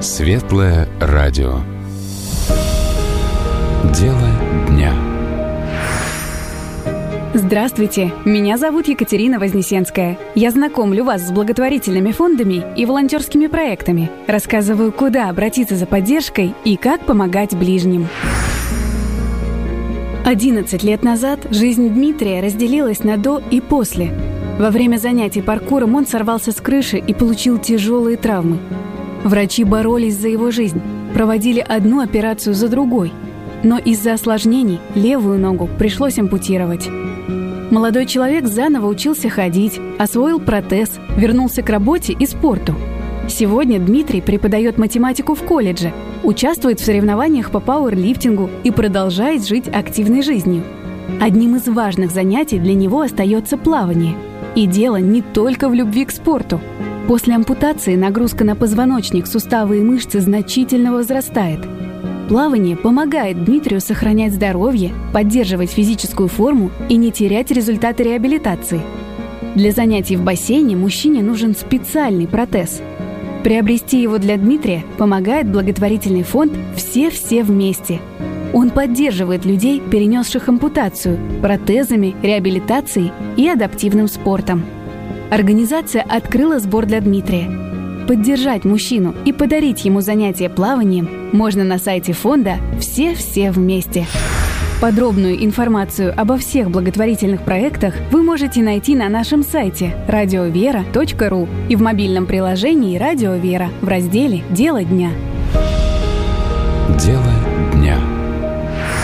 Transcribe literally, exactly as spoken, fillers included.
Светлое радио. Дело дня. Здравствуйте, меня зовут Екатерина Вознесенская. Я знакомлю вас с благотворительными фондами и волонтерскими проектами. Рассказываю, куда обратиться за поддержкой и как помогать ближним. одиннадцать лет назад жизнь Дмитрия разделилась на «до» и «после». Во время занятий паркуром он сорвался с крыши и получил тяжелые травмы. Врачи боролись за его жизнь, проводили одну операцию за другой. Но из-за осложнений левую ногу пришлось ампутировать. Молодой человек заново учился ходить, освоил протез, вернулся к работе и спорту. Сегодня Дмитрий преподает математику в колледже, участвует в соревнованиях по пауэрлифтингу и продолжает жить активной жизнью. Одним из важных занятий для него остается плавание. И дело не только в любви к спорту. После ампутации нагрузка на позвоночник, суставы и мышцы значительно возрастает. Плавание помогает Дмитрию сохранять здоровье, поддерживать физическую форму и не терять результаты реабилитации. Для занятий в бассейне мужчине нужен специальный протез. Приобрести его для Дмитрия помогает благотворительный фонд «Все-все вместе». Он поддерживает людей, перенесших ампутацию, протезами, реабилитацией и адаптивным спортом. Организация открыла сбор для Дмитрия. Поддержать мужчину и подарить ему занятия плаванием можно на сайте фонда «Все-все вместе». Подробную информацию обо всех благотворительных проектах вы можете найти на нашем сайте радиовера точка ру и в мобильном приложении «Радио Вера» в разделе «Дело дня». Дело